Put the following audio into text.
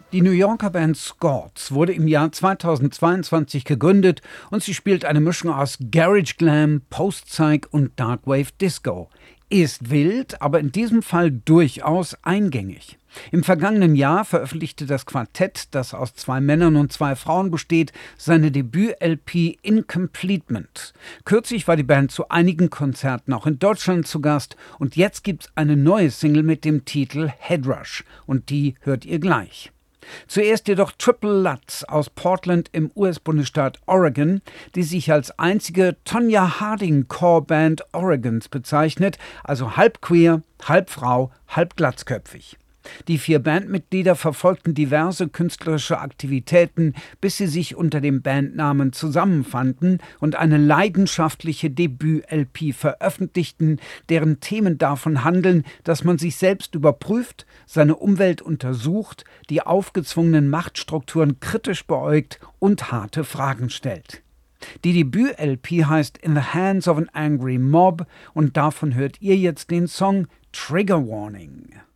Die New Yorker Band Scorts wurde im Jahr 2022 gegründet und sie spielt eine Mischung aus Garage Glam, Post-Psych und Darkwave Disco. Ist wild, aber in diesem Fall durchaus eingängig. Im vergangenen Jahr veröffentlichte das Quartett, das aus 2 Männern und 2 Frauen besteht, seine Debüt-LP Incompletement. Kürzlich war die Band zu einigen Konzerten auch in Deutschland zu Gast und jetzt gibt's eine neue Single mit dem Titel Headrush und die hört ihr gleich. Zuerst jedoch Triple Lutz aus Portland im US-Bundesstaat Oregon, die sich als einzige Tonya Harding Core-Band Oregons bezeichnet, also halb queer, halb Frau, halb glatzköpfig. Die 4 Bandmitglieder verfolgten diverse künstlerische Aktivitäten, bis sie sich unter dem Bandnamen zusammenfanden und eine leidenschaftliche Debüt-LP veröffentlichten, deren Themen davon handeln, dass man sich selbst überprüft, seine Umwelt untersucht, die aufgezwungenen Machtstrukturen kritisch beäugt und harte Fragen stellt. Die Debüt-LP heißt In the Hands of an Angry Mob und davon hört ihr jetzt den Song Trigger Warning.